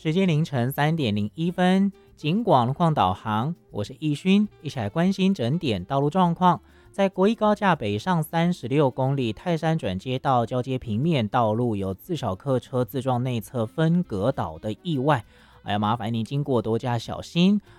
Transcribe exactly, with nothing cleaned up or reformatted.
时间凌晨三点零一分，警广路况导航，我是易勋，一起来关心整点道路状况。在国一高架北上三十六公里泰山转接道交接平面道路有自小客车自撞内侧分隔岛的意外，还要麻烦您经过多加小心。